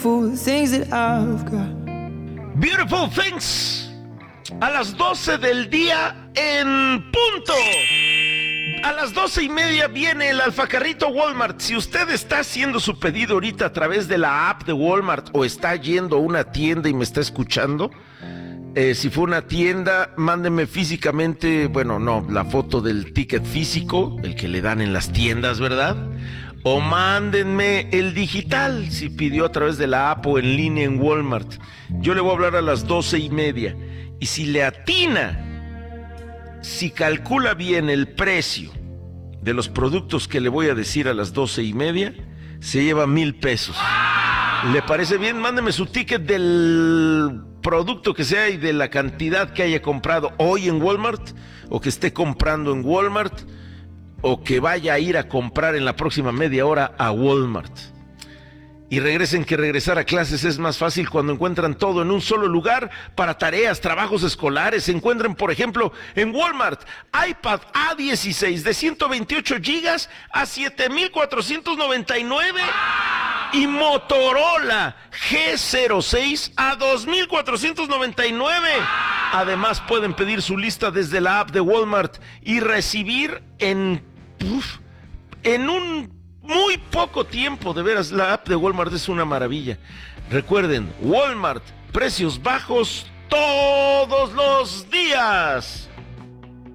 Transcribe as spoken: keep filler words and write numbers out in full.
Beautiful things that I've got. Beautiful Things, a las doce del día en punto. A las doce y media viene el alfacarrito Walmart. Si usted está haciendo su pedido ahorita a través de la app de Walmart o está yendo a una tienda y me está escuchando, eh, si fue una tienda, mándeme físicamente, bueno, no, la foto del ticket físico, el que le dan en las tiendas, ¿verdad? O mándenme el digital, si pidió a través de la app o en línea en Walmart. Yo le voy a hablar a las doce y media. Y si le atina, si calcula bien el precio de los productos que le voy a decir a las doce y media, se lleva mil pesos. ¿Le parece bien? Mándeme su ticket del producto que sea y de la cantidad que haya comprado hoy en Walmart, o que esté comprando en Walmart, o que vaya a ir a comprar en la próxima media hora a Walmart. Y regresen, que regresar a clases es más fácil cuando encuentran todo en un solo lugar para tareas, trabajos escolares. Encuentren, por ejemplo, en Walmart, iPad A dieciséis de ciento veintiocho gigas a siete mil cuatrocientos noventa y nueve y Motorola G cero seis a dos mil cuatrocientos noventa y nueve. Además, pueden pedir su lista desde la app de Walmart y recibir en, uf, en un muy poco tiempo. De veras, la app de Walmart es una maravilla. Recuerden, Walmart, precios bajos todos los días.